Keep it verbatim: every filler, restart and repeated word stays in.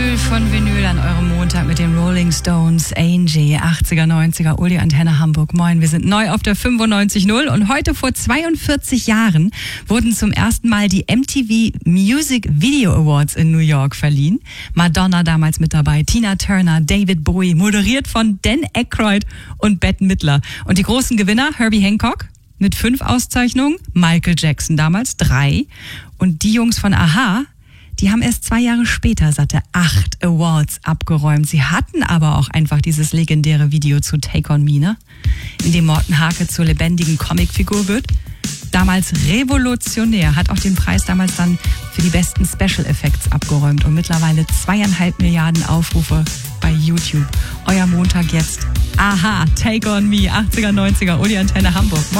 Gefühl von Vinyl an eurem Montag mit den Rolling Stones, Angie, achtziger, neunziger, Uli Antenne Hamburg. Moin, wir sind neu auf der fünfundneunzig Komma null und heute vor zweiundvierzig Jahren wurden zum ersten Mal die M T V Music Video Awards in New York verliehen. Madonna damals mit dabei, Tina Turner, David Bowie, moderiert von Dan Aykroyd und Bette Midler. Und die großen Gewinner, Herbie Hancock mit fünf Auszeichnungen, Michael Jackson damals drei und die Jungs von a-ha, die haben erst zwei Jahre später satte acht Awards abgeräumt. Sie hatten aber auch einfach dieses legendäre Video zu Take On Me, ne? In dem Morten Hake zur lebendigen Comicfigur wird. Damals revolutionär, hat auch den Preis damals dann für die besten Special Effects abgeräumt und mittlerweile zweieinhalb Milliarden Aufrufe bei YouTube. Euer Montag jetzt. a-ha, Take On Me, achtziger, neunziger, Uli Antenne Hamburg.